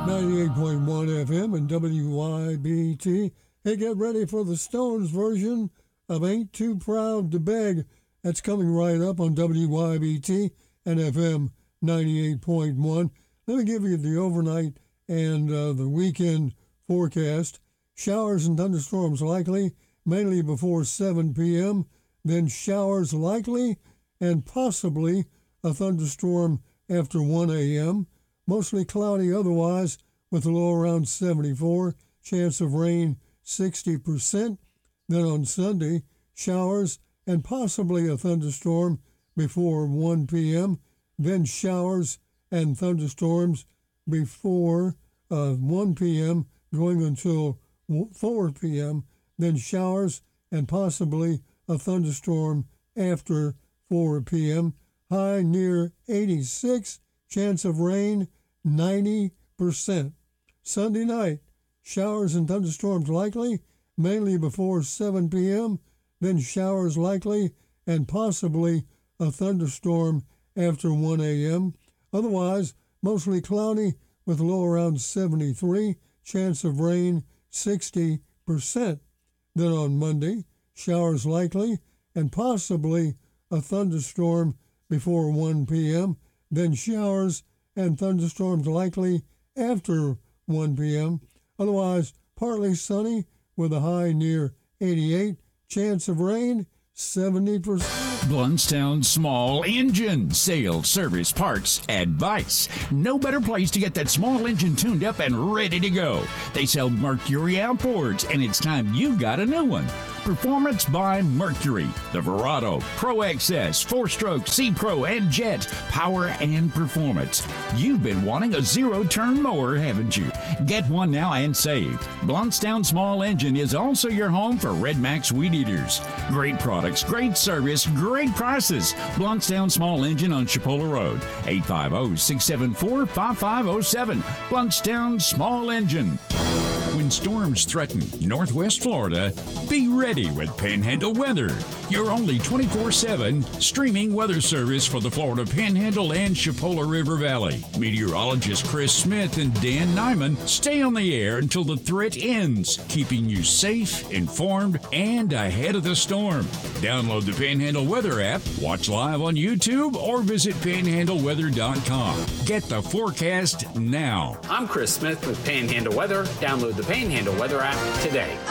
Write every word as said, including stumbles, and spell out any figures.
ninety-eight point one F M and W Y B T. Hey, get ready for the Stones version of Ain't Too Proud to Beg. That's coming right up on W Y B T and F M ninety-eight point one. Let me give you the overnight and uh, the weekend forecast. Showers and thunderstorms likely, mainly before seven p.m. Then showers likely and possibly a thunderstorm after one a.m. Mostly cloudy otherwise with a low around seventy-four. Chance of rain sixty percent. Then on Sunday, showers and possibly a thunderstorm before one p.m. Then showers and thunderstorms before uh, one p.m. going until four p.m. Then showers and possibly a thunderstorm after four p.m. High near eighty-six. Chance of rain ninety percent. Sunday night, showers and thunderstorms likely, mainly before seven p.m. Then showers likely and possibly a thunderstorm after one a.m. Otherwise, mostly cloudy with a low around seventy-three. Chance of rain sixty percent. Then on Monday, showers likely and possibly a thunderstorm before one p.m. Then showers and thunderstorms likely after one p.m. Otherwise, partly sunny with a high near eighty-eight. Chance of rain, seventy percent. Bluntstown Small Engine Sales, Service, Parts, Advice. No better place to get that small engine tuned up and ready to go. They sell Mercury outboards, and it's time you got a new one. Performance by Mercury. The Verado, Pro X S, four-stroke, C-Pro, and Jet. Power and performance. You've been wanting a zero-turn mower, haven't you? Get one now and save. Bluntstown Small Engine is also your home for Red Max Weed Eaters. Great products, great service, great prices. Bluntstown Small Engine on Chipola Road. eight five zero, six seven four, five five zero seven. Bluntstown Small Engine. When storms threaten Northwest Florida, be ready with Panhandle Weather, your only twenty-four seven streaming weather service for the Florida Panhandle and Chipola River Valley. Meteorologist Chris Smith and Dan Nyman stay on the air until the threat ends, keeping you safe, informed, and ahead of the storm. Download the Panhandle Weather app, watch live on YouTube, or visit panhandle weather dot com. Get the forecast now. I'm Chris Smith with Panhandle Weather. Download the Panhandle Weather app today.